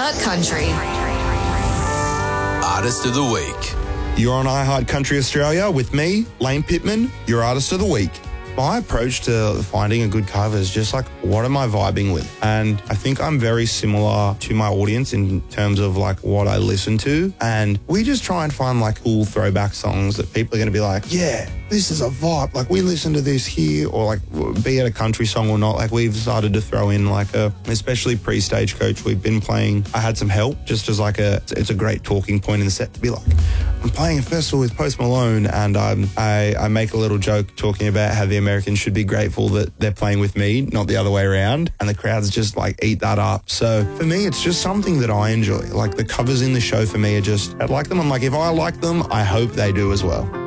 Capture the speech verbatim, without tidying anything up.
iHeart Country. Artist of the Week. You're on iHeart Country Australia with me, Lane Pittman, your Artist of the Week. My approach to finding a good cover is just like, what am I vibing with? And I think I'm very similar to my audience in terms of like what I listen to. And we just try and find like cool throwback songs that people are going to be like, yeah, this is a vibe. Like we listen to this here, or like be it a country song or not. Like we've started to throw in like a, especially pre-Stagecoach, we've been playing I Had Some Help just as like a, it's a great talking point in the set to be like, I'm playing a festival with Post Malone, and um, I, I make a little joke talking about how the Americans should be grateful that they're playing with me, not the other way around, and the crowds just like eat that up. So for me, it's just something that I enjoy. Like the covers in the show for me are just, I like them. I'm like, if I like them, I hope they do as well.